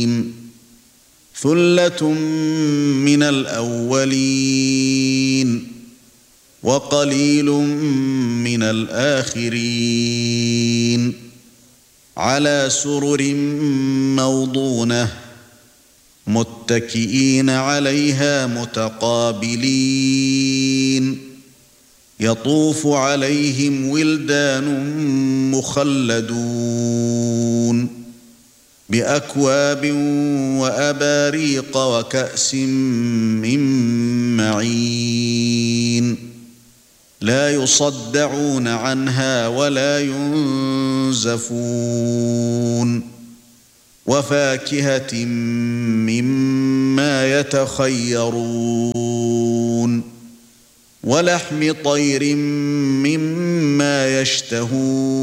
ثُلَّةٌ مِنَ الْأَوَّلِينَ وَقَلِيلٌ مِنَ الْآخِرِينَ عَلَى سُرُرٍ مَّوْضُونَةٍ مُتَّكِئِينَ عَلَيْهَا مُتَقَابِلِينَ يَطُوفُ عَلَيْهِمْ وِلْدَانٌ مُّخَلَّدُونَ بِأَكْوَابٍ وَأَبَارِيقَ وَكَأْسٍ مِّن مَّعِينٍ لَا يُصَدَّعُونَ عَنْهَا وَلَا يُنزَفُونَ وَفَاكِهَةٍ مِّمَّا يَتَخَيَّرُونَ وَلَحْمِ طَيْرٍ مِّمَّا يَشْتَهُونَ